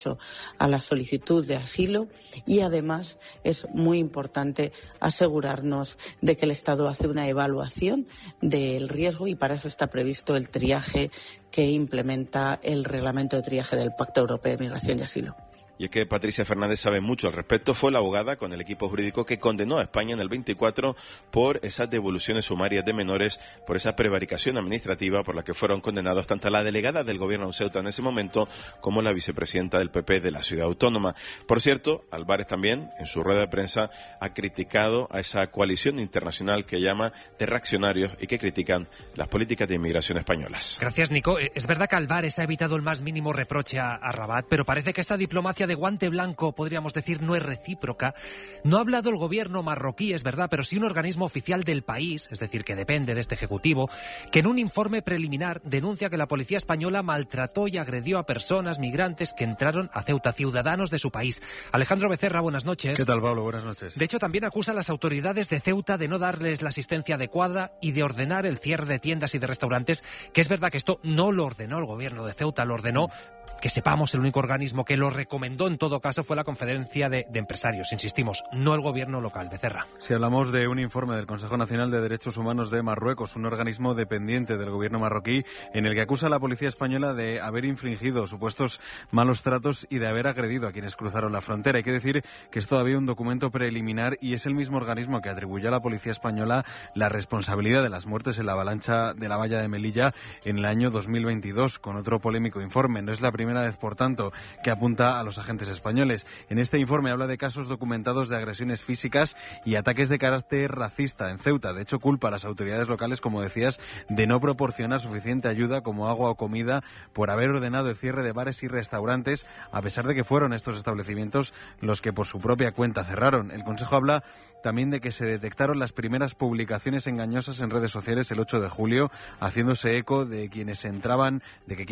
a la solicitud de asilo y además es muy importante asegurarnos de que el Estado hace una evaluación del riesgo y para eso está previsto el triaje que implementa el reglamento de triaje del Pacto Europeo de Migración y Asilo. Y es que Patricia Fernández sabe mucho al respecto. Fue la abogada con el equipo jurídico que condenó a España en el 24 por esas devoluciones sumarias de menores, por esa prevaricación administrativa por la que fueron condenados tanto la delegada del gobierno de Ceuta en ese momento como la vicepresidenta del PP de la ciudad autónoma. Por cierto, Álvarez también, en su rueda de prensa, ha criticado a esa coalición internacional que llama de reaccionarios y que critican las políticas de inmigración españolas. Gracias, Nico. Es verdad que Álvarez ha evitado el más mínimo reproche a Rabat, pero parece que esta diplomacia de guante blanco, podríamos decir, no es recíproca. No ha hablado el gobierno marroquí, es verdad, pero sí un organismo oficial del país, es decir, que depende de este ejecutivo, que en un informe preliminar denuncia que la policía española maltrató y agredió a personas migrantes que entraron a Ceuta, ciudadanos de su país. Alejandro Becerra, buenas noches. ¿Qué tal, Pablo? Buenas noches. De hecho, también acusa a las autoridades de Ceuta de no darles la asistencia adecuada y de ordenar el cierre de tiendas y de restaurantes, que es verdad que esto no lo ordenó el gobierno de Ceuta, lo ordenó, que sepamos, el único organismo que lo recomendó en todo caso fue la Conferencia de Empresarios. Insistimos, no el gobierno local. Becerra. Si hablamos de un informe del Consejo Nacional de Derechos Humanos de Marruecos, un organismo dependiente del gobierno marroquí, en el que acusa a la policía española de haber infringido supuestos malos tratos y de haber agredido a quienes cruzaron la frontera. Hay que decir que es todavía un documento preliminar y es el mismo organismo que atribuyó a la policía española la responsabilidad de las muertes en la avalancha de la valla de Melilla en el año 2022, con otro polémico informe. No es la primera vez, por tanto, que apunta a los agentes españoles. En este informe habla de casos documentados de agresiones físicas y ataques de carácter racista en Ceuta. De hecho, culpa a las autoridades locales, como decías, de no proporcionar suficiente ayuda como agua o comida por haber ordenado el cierre de bares y restaurantes, a pesar de que fueron estos establecimientos los que por su propia cuenta cerraron. El Consejo habla también de que se detectaron las primeras publicaciones engañosas en redes sociales el 8 de julio, haciéndose eco de que quienes entraban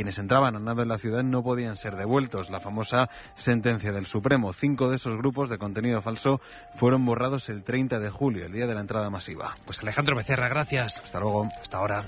a nado en la ciudad no podían ser devueltos. La famosa sentencia del Supremo. 5 de esos grupos de contenido falso fueron borrados el 30 de julio, el día de la entrada masiva. Pues Alejandro Becerra, gracias. Hasta luego. Hasta ahora.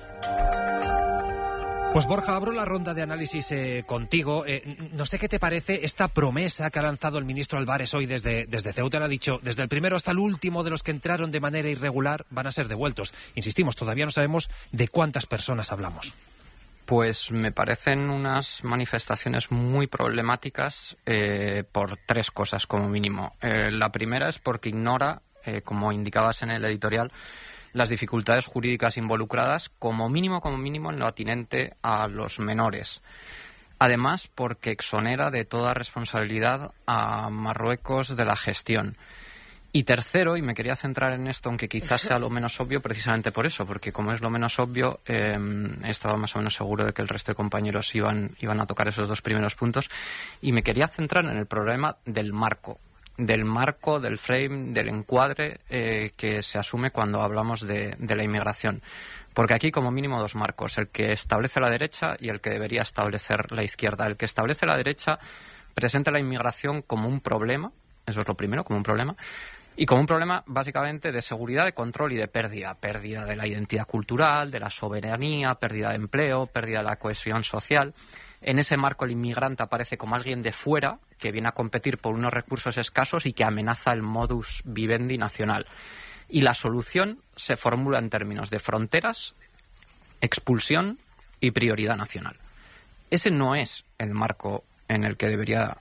Pues Borja, abro la ronda de análisis contigo. No sé qué te parece esta promesa que ha lanzado el ministro Álvarez hoy desde Ceuta. Le ha dicho, desde el primero hasta el último de los que entraron de manera irregular van a ser devueltos. Insistimos, todavía no sabemos de cuántas personas hablamos. Pues me parecen unas manifestaciones muy problemáticas por 3 cosas como mínimo. La primera es porque ignora, como indicabas en el editorial, las dificultades jurídicas involucradas, como mínimo en lo atinente a los menores. Además, porque exonera de toda responsabilidad a Marruecos de la gestión. Y tercero, y me quería centrar en esto, aunque quizás sea lo menos obvio, precisamente por eso, porque como es lo menos obvio, estaba más o menos seguro de que el resto de compañeros iban a tocar esos 2 primeros puntos, y me quería centrar en el problema del marco, del frame, del encuadre que se asume cuando hablamos de la inmigración. Porque aquí como mínimo 2 marcos, el que establece la derecha y el que debería establecer la izquierda. El que establece la derecha presenta la inmigración como un problema, eso es lo primero, como un problema, y como un problema básicamente de seguridad, de control y de pérdida de la identidad cultural, de la soberanía, pérdida de empleo, pérdida de la cohesión social. En ese marco el inmigrante aparece como alguien de fuera que viene a competir por unos recursos escasos y que amenaza el modus vivendi nacional. Y la solución se formula en términos de fronteras, expulsión y prioridad nacional. Ese no es el marco en el que debería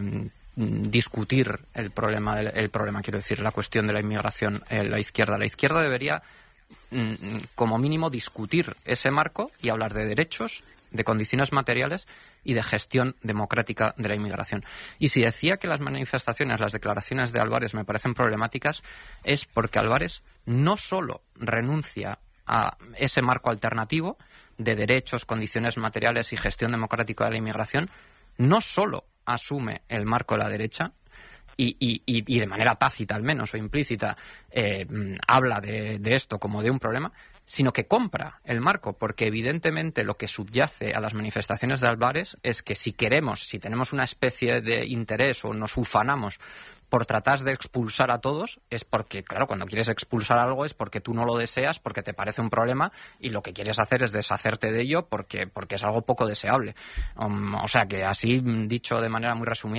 discutir el problema, quiero decir, la cuestión de la inmigración, la izquierda. La izquierda debería, como mínimo, discutir ese marco y hablar de derechos, de condiciones materiales y de gestión democrática de la inmigración. Y si decía que las manifestaciones, las declaraciones de Álvarez me parecen problemáticas, es porque Álvarez no solo renuncia a ese marco alternativo de derechos, condiciones materiales y gestión democrática de la inmigración, no solo asume el marco de la derecha y de manera tácita al menos o implícita habla de esto como de un problema, sino que compra el marco, porque evidentemente lo que subyace a las manifestaciones de Álvarez es que si tenemos una especie de interés o nos ufanamos por tratar de expulsar a todos, es porque, claro, cuando quieres expulsar algo es porque tú no lo deseas, porque te parece un problema y lo que quieres hacer es deshacerte de ello porque es algo poco deseable. O sea que así, dicho de manera muy resumida,